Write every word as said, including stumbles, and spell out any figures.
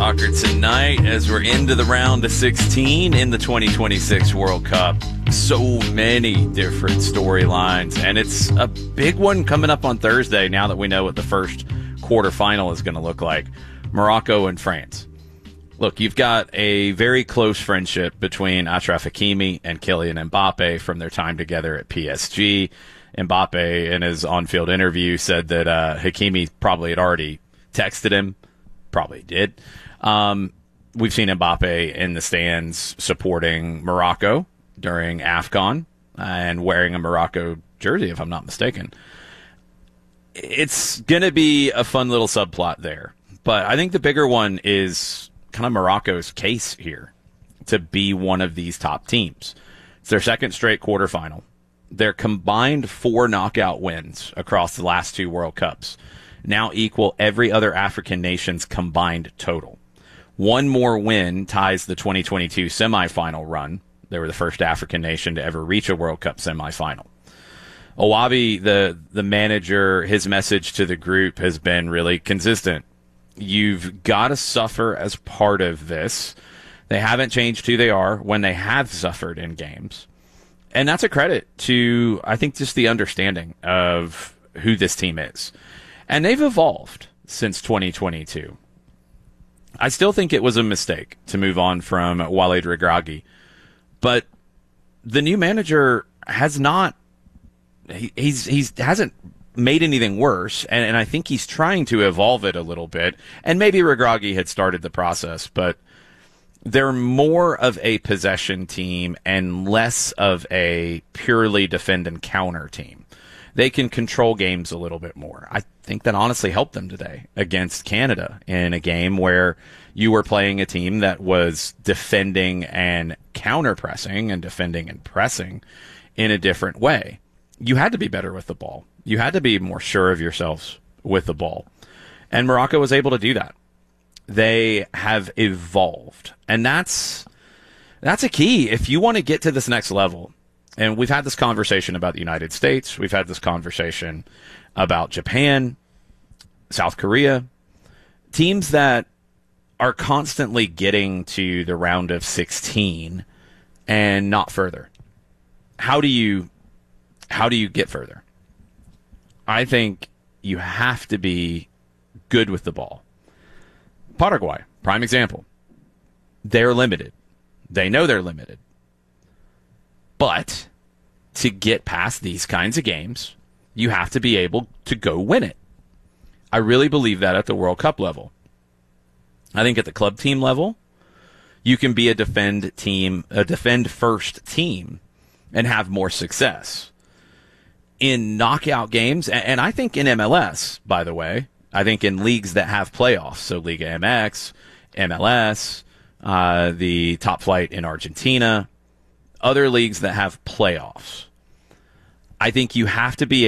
soccer tonight as we're into the round of sixteen in the twenty twenty-six World Cup. So many different storylines, and it's a big one coming up on Thursday now that we know what the first quarterfinal is going to look like. Morocco and France. Look, you've got a very close friendship between Achraf Hakimi and Kylian Mbappe from their time together at P S G. Mbappe, in his on-field interview, said that uh, Hakimi probably had already texted him. Probably did. Um, we've seen Mbappe in the stands supporting Morocco during AFCON and wearing a Morocco jersey, if I'm not mistaken. It's going to be a fun little subplot there. But I think the bigger one is kind of Morocco's case here to be one of these top teams. It's their second straight quarterfinal. Their combined four knockout wins across the last two World Cups now equal every other African nation's combined total. One more win ties the twenty twenty-two semifinal run. They were the first African nation to ever reach a World Cup semifinal. Owabi, the, the manager, his message to the group has been really consistent. You've got to suffer as part of this. They haven't changed who they are when they have suffered in games. And that's a credit to, I think, just the understanding of who this team is. And they've evolved since twenty twenty-two. I still think it was a mistake to move on from Walid Regragui. But the new manager has not, he, he's, he's hasn't made anything worse. And, and I think he's trying to evolve it a little bit. And maybe Regragui had started the process, but they're more of a possession team and less of a purely defend and counter team. They can control games a little bit more. I think that honestly helped them today against Canada in a game where you were playing a team that was defending and counter-pressing and defending and pressing in a different way. You had to be better with the ball. You had to be more sure of yourselves with the ball. And Morocco was able to do that. They have evolved. And that's that's a key. If you want to get to this next level, and we've had this conversation about the United States, we've had this conversation about Japan, South Korea, teams that are constantly getting to the round of sixteen and not further. How do you how do you get further? I think you have to be good with the ball. Paraguay, prime example. They're limited. They know they're limited. But to get past these kinds of games, you have to be able to go win it. I really believe that at the World Cup level. I think at the club team level, you can be a defend team, a defend first team and have more success. In knockout games, and I think in M L S, by the way, I think in leagues that have playoffs, so Liga M X, M L S, uh, the top flight in Argentina, other leagues that have playoffs, I think you have to be